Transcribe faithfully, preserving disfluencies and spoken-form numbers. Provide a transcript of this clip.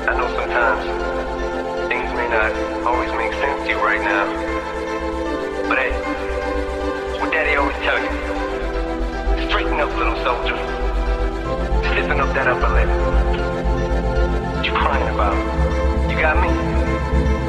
I know sometimes things may not always make sense to you right now. But hey, what Daddy always tell you, straighten up, little soldier. Stiffen up that upper lip.